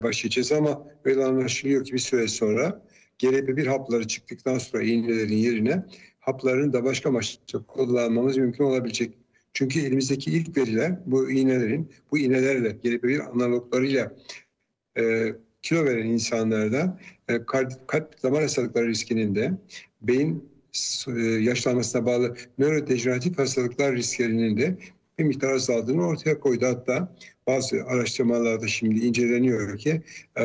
başlayacağız ama öyle anlaşılıyor ki bir süre sonra GLP-1 hapları çıktıktan sonra iğnelerin yerine hapların da başka amaçla kullanmamız mümkün olabilecek. Çünkü elimizdeki ilk veriler bu iğnelerin, bu iğnelerle GLP-1 analoglarıyla kilo veren insanlarda kalp damar hastalıkları riskinin de beyin yaşlanmasına bağlı nörodejeneratif hastalıklar risklerinin de bir miktar azaldığını ortaya koydu. Hatta bazı araştırmalarda şimdi inceleniyor ki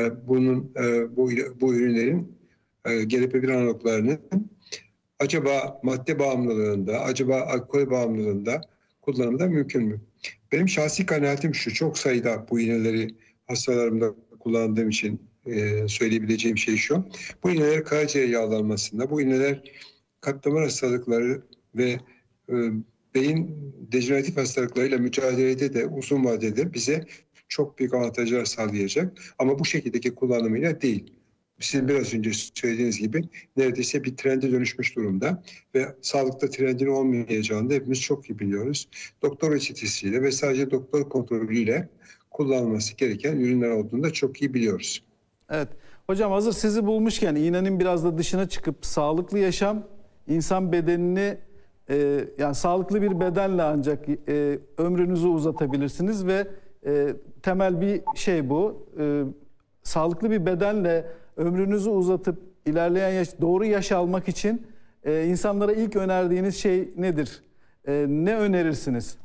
bu ürünlerin GLP-1 analoglarının acaba madde bağımlılığında, acaba alkol bağımlılığında kullanımı da mümkün mü? Benim şahsi kanaatim şu: çok sayıda bu iğneleri hastalarımda kullandığım için söyleyebileceğim şey şu: bu iğneler karaciğer yağlanmasında, bu iğneler kalp damar hastalıkları ve beyin dejeneratif hastalıklarıyla mücadelede de uzun vadede bize çok büyük avantajlar sağlayacak. Ama bu şekildeki kullanımıyla değil. Sizin biraz önce söylediğiniz gibi neredeyse bir trende dönüşmüş durumda ve sağlıkta trendin olmayacağını da hepimiz çok iyi biliyoruz. Doktor reçetesiyle ve sadece doktor kontrolüyle kullanılması gereken ürünler olduğunu da çok iyi biliyoruz. Evet. Hocam, hazır sizi bulmuşken iğnenin biraz da dışına çıkıp sağlıklı yaşam, insan bedenini yani sağlıklı bir bedenle ancak ömrünüzü uzatabilirsiniz ve temel bir şey bu. Sağlıklı bir bedenle ömrünüzü uzatıp ilerleyen doğru yaş almak için insanlara ilk önerdiğiniz şey nedir? Ne önerirsiniz?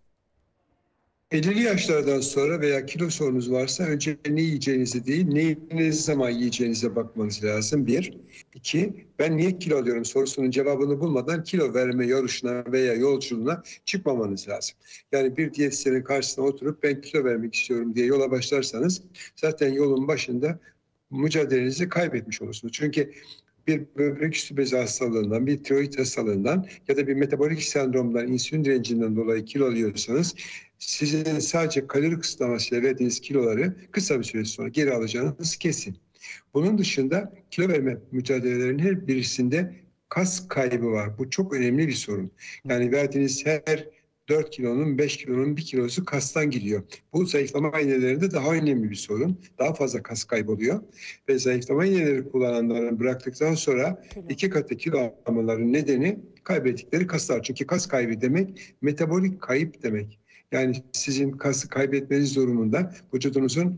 50'li yaşlardan sonra veya kilo sorunuz varsa önce ne yiyeceğinizi değil, neyi ne zaman yiyeceğinize bakmanız lazım. Bir. İki, ben niye kilo alıyorum sorusunun cevabını bulmadan kilo verme yarışına veya yolculuğuna çıkmamanız lazım. Yani bir diyetisyenin karşısına oturup ben kilo vermek istiyorum diye yola başlarsanız zaten yolun başında mücadelenizi kaybetmiş olursunuz. Çünkü bir böbrek üstü bezi hastalığından, bir tiroid hastalığından ya da bir metabolik sendromdan, insülin direncinden dolayı kilo alıyorsanız sizin sadece kalori kısıtlamasıyla verdiğiniz kiloları kısa bir süre sonra geri alacağınız kesin. Bunun dışında kilo verme mücadelelerinin her birisinde kas kaybı var. Bu çok önemli bir sorun. Yani verdiğiniz her 4 kilonun 5 kilonun 1 kilosu kastan gidiyor. Bu zayıflama iğnelerinde daha önemli bir sorun. Daha fazla kas kayboluyor. Ve zayıflama iğneleri kullananların bıraktıktan sonra 2 katı kilo almaların nedeni kaybettikleri kaslar. Çünkü kas kaybı demek metabolik kayıp demek. Yani sizin kası kaybetmeniz durumunda vücudunuzun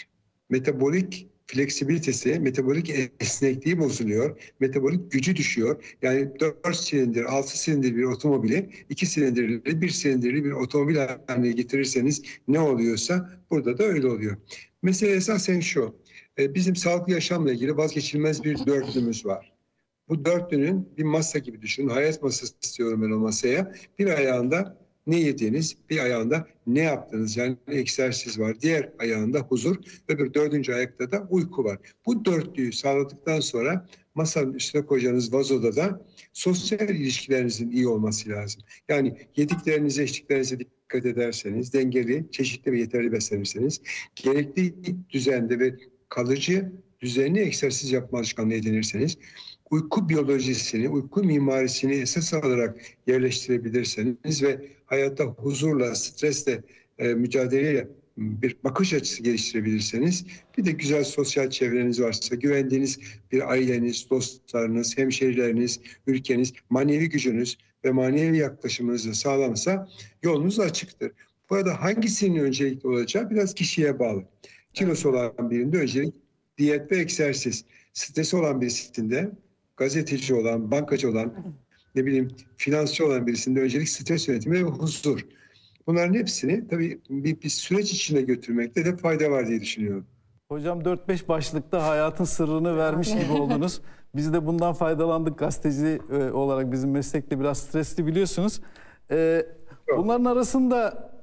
metabolik fleksibilitesi, metabolik esnekliği bozuluyor, metabolik gücü düşüyor. Yani 4 silindir, 6 silindir bir otomobili 2 silindirli, 1 silindirli bir otomobil haline getirirseniz ne oluyorsa burada da öyle oluyor. Mesele esasen şu: bizim sağlıklı yaşamla ilgili vazgeçilmez bir dörtlümüz var. Bu dörtlünün bir masa gibi düşünün. Hayat masası istiyorum ben o masaya. Bir ayağında ne yediğiniz, bir ayağında ne yaptığınız, yani egzersiz var. Diğer ayağında huzur, öbür dördüncü ayakta da uyku var. Bu dörtlüyü sağladıktan sonra masanın üstüne koyacağınız vazoda da sosyal ilişkilerinizin iyi olması lazım. Yani yediklerinize, içtiklerinize dikkat ederseniz, dengeli, çeşitli ve yeterli beslenirseniz, gerekli düzende ve kalıcı düzenli egzersiz yapma alışkanlığı edinirseniz, uyku biyolojisini, uyku mimarisini esas alarak yerleştirebilirseniz ve hayatta huzurla, stresle mücadeleyle bir bakış açısı geliştirebilirseniz, bir de güzel sosyal çevreniz varsa, güvendiğiniz bir aileniz, dostlarınız, hemşerileriniz, ülkeniz, manevi gücünüz ve manevi yaklaşımınızı sağlamsa yolunuz açıktır. Bu arada hangisinin öncelikli olacağı biraz kişiye bağlı. Kilosu olan birinde öncelik diyet ve egzersiz. Stresi olan birisinde, gazeteci olan, bankacı olan, ne bileyim finansçı olan birisinde öncelik stres yönetimi ve huzur. Bunların hepsini tabii bir süreç içinde götürmekte de fayda var diye düşünüyorum. Hocam 4-5 başlıkta hayatın sırrını vermiş gibi oldunuz. Biz de bundan faydalandık gazeteci olarak. Bizim meslekte biraz stresli, biliyorsunuz. Bunların arasında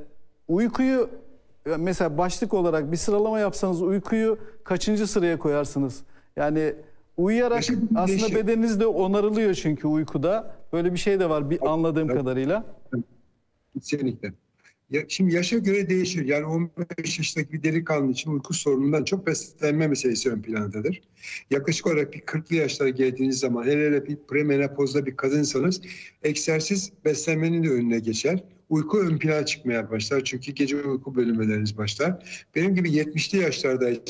uykuyu mesela başlık olarak bir sıralama yapsanız uykuyu kaçıncı sıraya koyarsınız? Yani uyuyarak aslında bedeniniz de onarılıyor çünkü uykuda. Böyle bir şey de var anladığım kadarıyla. Kesinlikle. Şimdi yaşa göre değişir. Yani 15 yaşındaki bir delikanlı için uyku sorunundan çok beslenme meselesi ön plandadır. Yaklaşık olarak bir 40'lı yaşlara geldiğiniz zaman, hele bir premenopozda bir kadınsanız, egzersiz beslenmenin de önüne geçer. Uyku ön plana çıkmaya başlar. Çünkü gece uyku bölünmeleriniz başlar. Benim gibi 70'li yaşlardaysanız